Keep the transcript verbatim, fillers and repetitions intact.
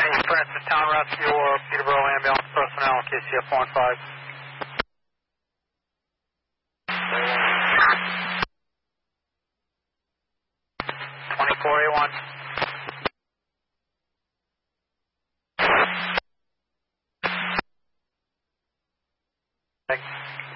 Francis Town Rescue or Peterborough Ambulance Personnel, K C F one five. twenty-four A one. Thanks.